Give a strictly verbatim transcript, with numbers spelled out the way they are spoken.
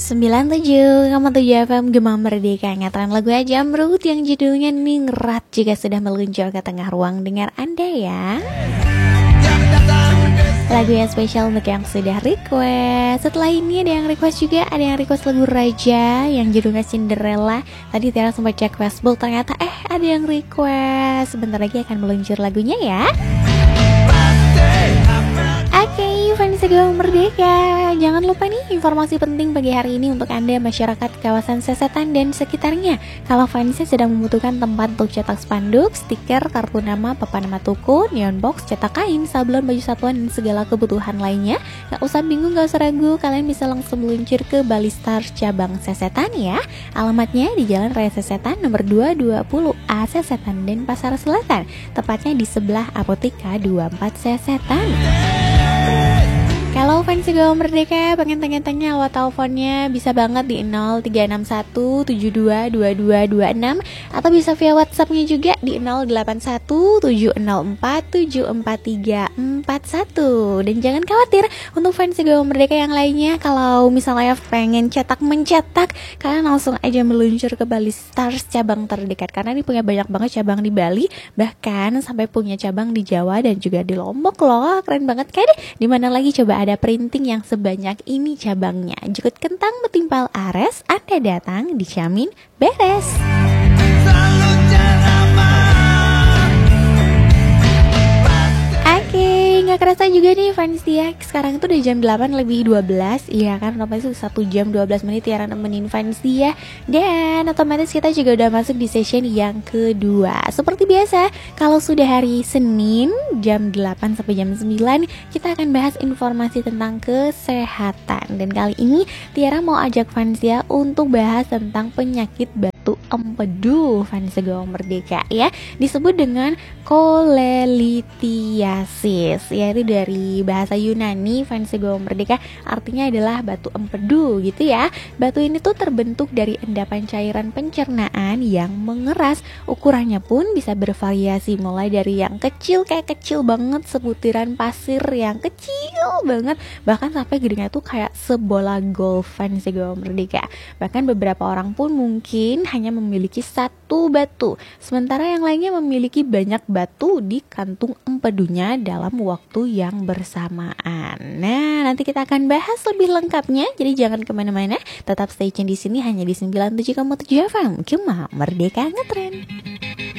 sembilan tujuh koma tujuh F M Gema Merdeka, ngetren lagu aja Jamrut yang judulnya Ningrat juga sudah meluncur ke tengah ruang dengar Anda ya. Lagu yang spesial untuk yang sudah request. Setelah ini ada yang request juga, ada yang request lagu Raja yang judulnya Cinderella. Tadi Tiara sempat cek Facebook, ternyata eh ada yang request. Sebentar lagi akan meluncur lagunya ya. Oke, okay, fans Gema Merdeka, jangan lupa nih informasi penting pagi hari ini untuk Anda masyarakat kawasan Sesetan dan sekitarnya. Kalau fansnya sedang membutuhkan tempat untuk cetak spanduk, stiker, kartu nama, papan nama toko, neon box, cetak kain, sablon, baju satuan, dan segala kebutuhan lainnya, gak usah bingung, gak usah ragu, kalian bisa langsung meluncur ke Bali Stars cabang Sesetan ya. Alamatnya di Jalan Raya Sesetan nomor dua ratus dua puluh A Sesetan dan Pasar Selatan, tepatnya di sebelah Apotika dua puluh empat Sesetan. Kalau fans Gema Merdeka pengen tanya-tanya lewat teleponnya, bisa banget di nol tiga enam satu tujuh dua dua dua dua enam atau bisa via WhatsAppnya juga di nol delapan satu tujuh nol empat tujuh empat tiga empat satu. Dan jangan khawatir untuk fans Gema Merdeka yang lainnya, kalau misalnya pengen cetak mencetak, kalian langsung aja meluncur ke Bali Stars cabang terdekat, karena ini punya banyak banget cabang di Bali, bahkan sampai punya cabang di Jawa dan juga di Lombok loh. Keren banget kan? Dimana lagi coba ada printing yang sebanyak ini cabangnya. Jukut kentang betimpal ares, Anda datang dijamin beres. Oke, gak kerasa juga nih fans dia. Sekarang itu udah jam delapan lebih dua belas. Iya kan, otomatis satu jam dua belas menit Tiara nemenin fans dia. Dan otomatis kita juga udah masuk di session yang kedua. Seperti biasa, kalau sudah hari Senin jam delapan sampai jam sembilan, kita akan bahas informasi tentang kesehatan. Dan kali ini Tiara mau ajak fans dia untuk bahas tentang penyakit batu empedu fans Gema Merdeka ya. Disebut dengan kolelithiasis, yaitu dari bahasa Yunani fans Gema Merdeka, artinya adalah batu empedu gitu ya. Batu ini tuh terbentuk dari endapan cairan pencernaan yang mengeras. Ukurannya pun bisa bervariasi, mulai dari yang kecil kayak kecil banget, sebutiran pasir yang kecil banget, bahkan sampai gedenya tuh kayak sebola golf fans Gema Merdeka. Bahkan beberapa orang pun mungkin hanya memiliki satu batu, sementara yang lainnya memiliki banyak batu di kantung empedunya dalam waktu yang bersamaan. Nah, nanti kita akan bahas lebih lengkapnya, jadi jangan kemana-mana, tetap stay tune di sini hanya di sembilan puluh tujuh koma tujuh F M Gema Merdeka Ngetren.